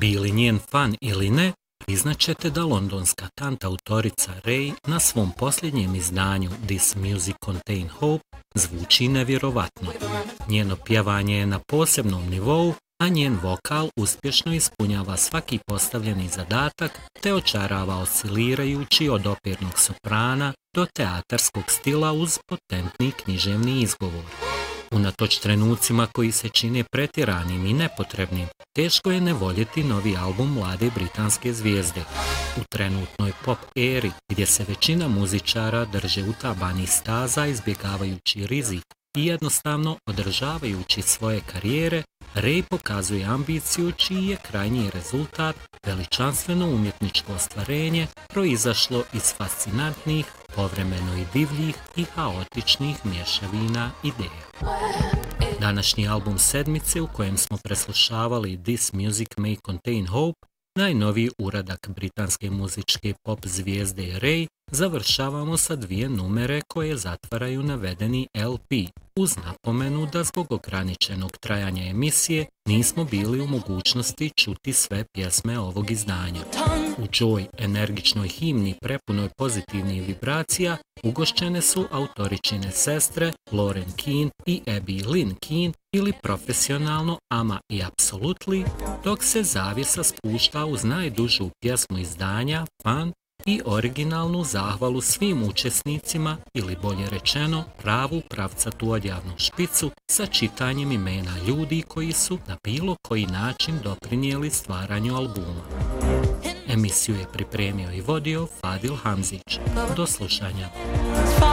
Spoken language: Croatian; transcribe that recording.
Bili njen fan ili ne, priznaćete da londonska kantautorica Ray na svom posljednjem izdanju This Music Contain Hope zvuči nevjerovatno. Njeno pjevanje je na posebnom nivou, a njen vokal uspješno ispunjava svaki postavljeni zadatak te očarava oscilirajući od opernog soprana do teatarskog stila uz potentni književni izgovor. Unatoč trenucima koji se čine pretjeranim i nepotrebnim, teško je ne voljeti novi album mlade britanske zvijezde. U trenutnoj pop eri, gdje se većina muzičara drže utabanih staza izbjegavajući rizik i jednostavno održavajući svoje karijere, Ray pokazuje ambiciju čiji je krajnji rezultat veličanstveno umjetničko ostvarenje proizašlo iz fascinantnih, povremeno i divljih i haotičnih mješavina ideja. Današnji album sedmice u kojem smo preslušavali This Music May Contain Hope, najnoviji uradak britanske muzičke pop zvijezde Ray, završavamo sa 2 numere koje zatvaraju navedeni LP, uz napomenu da zbog ograničenog trajanja emisije nismo bili u mogućnosti čuti sve pjesme ovog izdanja. U Joy, energičnoj himni prepunoj pozitivnih vibracija, ugošćene su autoričine sestre Lauren Keane i Abby Lynn Keane, ili profesionalno Ama i Absolutely, dok se zavjesa spušta uz najdužu pjesmu izdanja, Fun, i originalnu zahvalu svim učesnicima, ili bolje rečeno, pravu pravcatu odjavnu špicu sa čitanjem imena ljudi koji su na bilo koji način doprinijeli stvaranju albuma. Emisiju je pripremio i vodio Fadil Hamzić. Do slušanja.